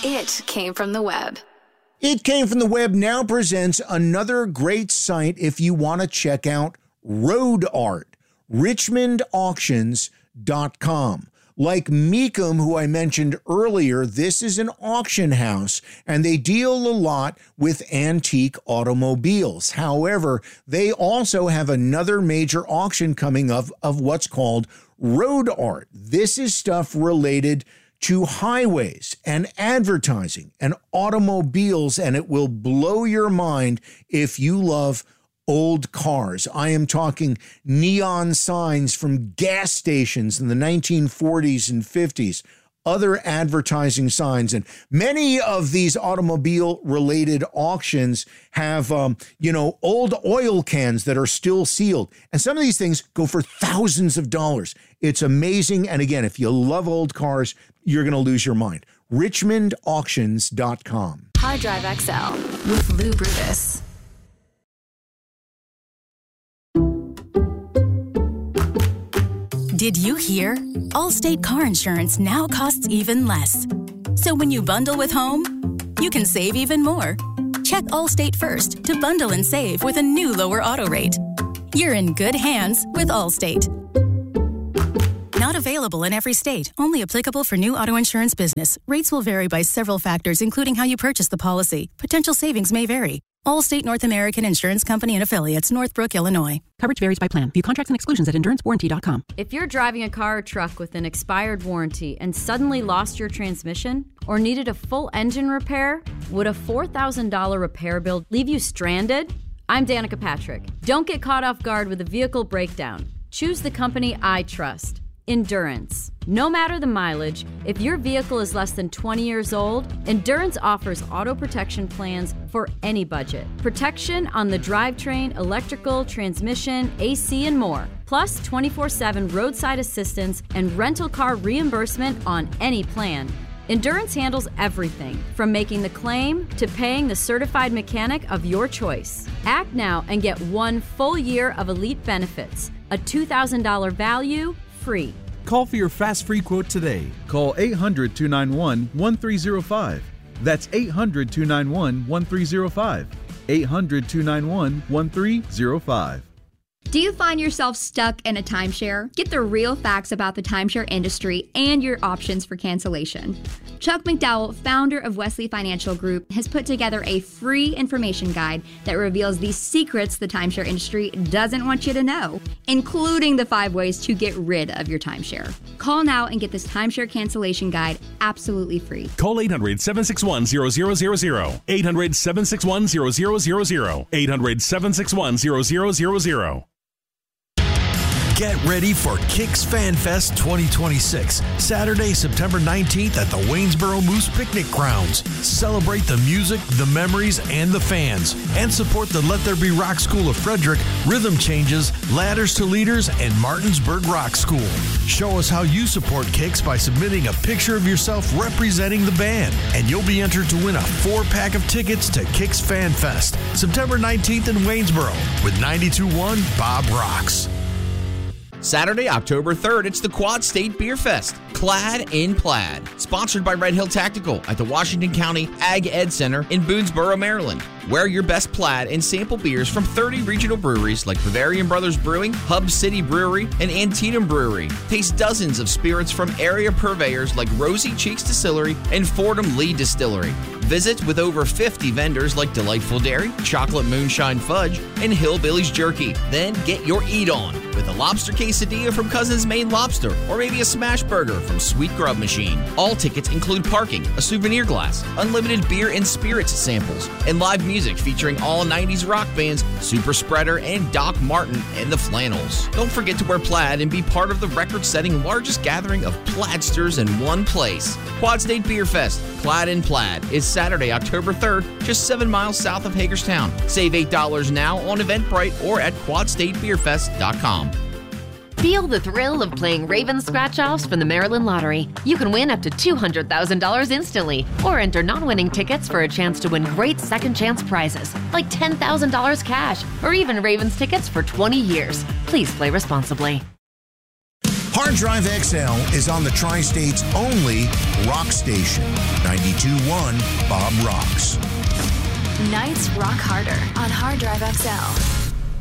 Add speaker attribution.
Speaker 1: It came from the web.
Speaker 2: It Came From the Web now presents another great site if you want to check out road art, richmondauctions.com. Like Mecum, who I mentioned earlier, this is an auction house, and they deal a lot with antique automobiles. However, they also have another major auction coming up of what's called road art. This is stuff related to highways and advertising and automobiles, and it will blow your mind if you love old cars. I am talking neon signs from gas stations in the 1940s and 50s, other advertising signs. And many of these automobile-related auctions have, old oil cans that are still sealed. And some of these things go for thousands of dollars. It's amazing. And again, if you love old cars, you're going to lose your mind. richmondauctions.com.
Speaker 1: Hard Drive XL with Lou Brutus.
Speaker 3: Did you hear? Allstate car insurance now costs even less. So when you bundle with home, you can save even more. Check Allstate first to bundle and save with a new lower auto rate. You're in good hands with Allstate. Not available in every state. Only applicable for new auto insurance business. Rates will vary by several factors, including how you purchase the policy. Potential savings may vary. Allstate North American Insurance Company and Affiliates, Northbrook, Illinois.
Speaker 4: Coverage varies by plan. View contracts and exclusions at endurancewarranty.com.
Speaker 5: If you're driving a car or truck with an expired warranty and suddenly lost your transmission or needed a full engine repair, would a $4,000 repair bill leave you stranded? I'm Danica Patrick. Don't get caught off guard with a vehicle breakdown. Choose the company I trust. Endurance. No matter the mileage, if your vehicle is less than 20 years old, Endurance offers auto protection plans for any budget. Protection on the drivetrain, electrical, transmission, AC, and more. Plus 24/7 roadside assistance and rental car reimbursement on any plan. Endurance handles everything from making the claim to paying the certified mechanic of your choice. Act now and get 1 full year of elite benefits. A $2,000 value, free.
Speaker 6: Call for your fast free quote today. Call 800-291-1305. That's 800-291-1305. 800-291-1305.
Speaker 7: Do you find yourself stuck in a timeshare? Get the real facts about the timeshare industry and your options for cancellation. Chuck McDowell, founder of Wesley Financial Group, has put together a free information guide that reveals the secrets the timeshare industry doesn't want you to know, including the 5 ways to get rid of your timeshare. Call now and get this timeshare cancellation guide absolutely free.
Speaker 8: Call 800-761-0000. 800-761-0000. 800-761-0000.
Speaker 9: Get ready for Kicks Fan Fest 2026, Saturday, September 19th at the Waynesboro Moose Picnic Grounds. Celebrate the music, the memories, and the fans. And support the Let There Be Rock School of Frederick, Rhythm Changes, Ladders to Leaders, and Martinsburg Rock School. Show us how you support Kicks by submitting a picture of yourself representing the band. And you'll be entered to win a 4-pack of tickets to Kicks Fan Fest, September 19th in Waynesboro with 92.1 Bob Rocks.
Speaker 10: Saturday, October 3rd, it's the Quad State Beer Fest, Clad in Plaid, sponsored by Red Hill Tactical at the Washington County Ag Ed Center in Boonesboro, Maryland. Wear your best plaid and sample beers from 30 regional breweries like Bavarian Brothers Brewing, Hub City Brewery, and Antietam Brewery. Taste dozens of spirits from area purveyors like Rosy Cheeks Distillery and Fordham Lee Distillery. Visit with over 50 vendors like Delightful Dairy, Chocolate Moonshine Fudge, and Hillbilly's Jerky. Then get your eat on with a lobster quesadilla from Cousin's Maine Lobster, or maybe a smash burger from Sweet Grub Machine. All tickets include parking, a souvenir glass, unlimited beer and spirits samples, and live music featuring all 90s rock bands Super Spreader and Doc Martin and the Flannels. Don't forget to wear plaid and be part of the record-setting largest gathering of plaidsters in one place. Quad State Beer Fest, Clad in Plaid, is Saturday, October 3rd, just 7 miles south of Hagerstown. Save $8 now on Eventbrite or at quadstatebeerfest.com.
Speaker 11: Feel the thrill of playing Ravens scratch-offs from the Maryland Lottery. You can win up to $200,000 instantly, or enter non-winning tickets for a chance to win great second-chance prizes, like $10,000 cash, or even Ravens tickets for 20 years. Please play responsibly.
Speaker 2: Hard Drive XL is on the Tri-State's only rock station. 92.1 Bob Rocks.
Speaker 1: Nights rock harder on Hard Drive XL.